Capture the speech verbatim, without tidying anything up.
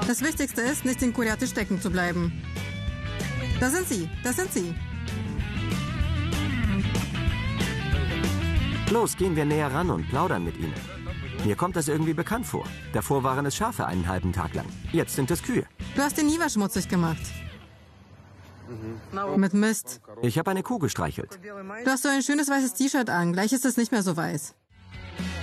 Das Wichtigste ist, nicht in Kuriate stecken zu bleiben. Da sind sie, da sind sie. Los, gehen wir näher ran und plaudern mit ihnen. Mir kommt das irgendwie bekannt vor. Davor waren es Schafe einen halben Tag lang. Jetzt sind es Kühe. Du hast den Niva schmutzig gemacht. Mit Mist. Ich habe eine Kuh gestreichelt. Du hast so ein schönes weißes T-Shirt an. Gleich ist es nicht mehr so weiß.